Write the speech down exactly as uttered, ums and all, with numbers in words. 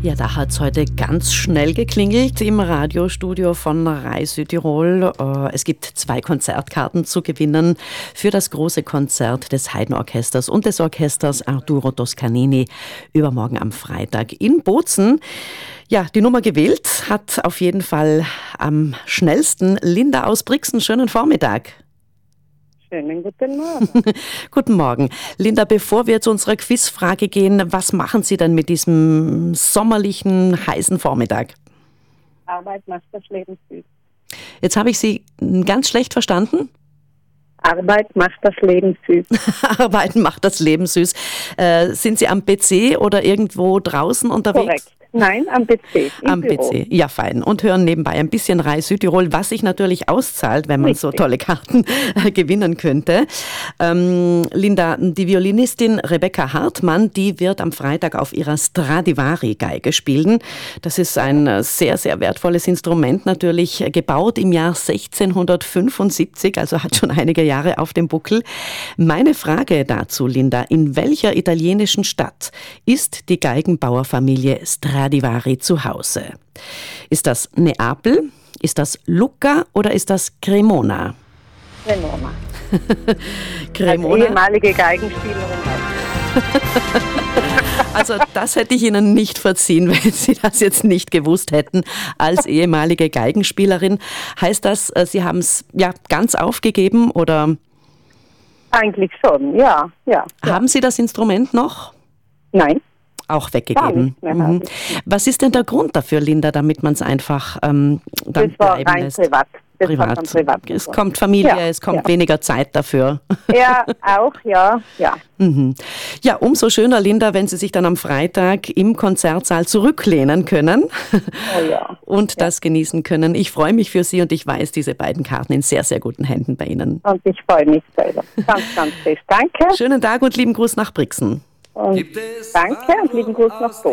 Ja, da hat es heute ganz schnell geklingelt im Radiostudio von Rai Südtirol. Es gibt zwei Konzertkarten zu gewinnen für das große Konzert des Haydn-Orchesters und des Orchesters Arturo Toscanini übermorgen am Freitag in Bozen. Ja, die Nummer gewählt hat auf jeden Fall am schnellsten Linda aus Brixen. Schönen Vormittag. Schönen guten Morgen. Guten Morgen. Linda, bevor wir zu unserer Quizfrage gehen, was machen Sie denn mit diesem sommerlichen, heißen Vormittag? Arbeit macht das Leben süß. Jetzt habe ich Sie ganz schlecht verstanden. Arbeit macht das Leben süß. Arbeiten macht das Leben süß. Äh, sind Sie am P C oder irgendwo draußen unterwegs? Korrekt. Nein, am P C. Am Büro. P C, ja fein. Und hören nebenbei ein bisschen Rai Südtirol, was sich natürlich auszahlt, wenn man Richtig. so tolle Karten äh, gewinnen könnte. Ähm, Linda, die Violinistin Rebecca Hartmann, die wird am Freitag auf ihrer Stradivari-Geige spielen. Das ist ein äh, sehr, sehr wertvolles Instrument, natürlich äh, gebaut im Jahr sechzehnhundertfünfundsiebzig, also hat schon einige Jahre auf dem Buckel. Meine Frage dazu, Linda, in welcher italienischen Stadt ist die Geigenbauerfamilie Stradivari Stradivari zu Hause? Ist das Neapel, ist das Lucca oder ist das Cremona? Cremona. Cremona. Als ehemalige Geigenspielerin. Also das hätte ich Ihnen nicht verziehen, wenn Sie das jetzt nicht gewusst hätten. Als ehemalige Geigenspielerin heißt das, Sie haben es ja ganz aufgegeben oder? Eigentlich schon, ja, ja. Haben Sie das Instrument noch? Nein. Auch weggegeben. Mhm. Was ist denn der Grund dafür, Linda, damit man es einfach ähm, dann das war bleiben rein lässt? privat. Das Privat. War privat. Es kommt Familie, ja, es kommt ja. weniger Zeit dafür. Ja, auch, ja, ja. Mhm. Ja, umso schöner, Linda, wenn Sie sich dann am Freitag im Konzertsaal zurücklehnen können Oh ja. und ja. das genießen können. Ich freue mich für Sie und ich weiß, diese beiden Karten in sehr, sehr guten Händen bei Ihnen. Und ich freue mich selber. Ganz, ganz fest. Danke. Schönen Tag und lieben Gruß nach Brixen. Und danke und lieben Gruß nach Bozen.